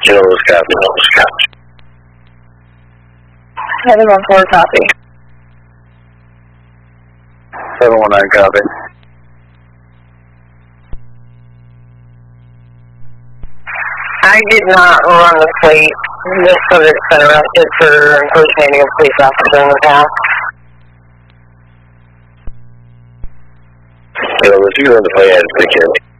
General's copy, General's copy. 714 copy. 719 copy. I did not run the plate. This subject's been arrested for impersonating a police officer in the past. If you run the plate, I'd take care of it.